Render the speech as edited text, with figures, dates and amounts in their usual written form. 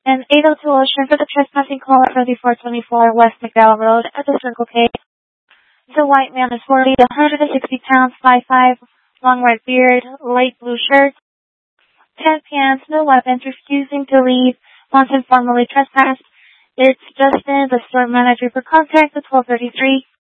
and 802 Ocean for the trespassing call at 3424 West McDowell Road at the Circle K. The white man is 40 to 160 pounds, 5'5", long red beard, light blue shirt, 10 pants, no weapons, refusing to leave, wants informally trespassed. It's Justin, the store manager, for contact at 1233.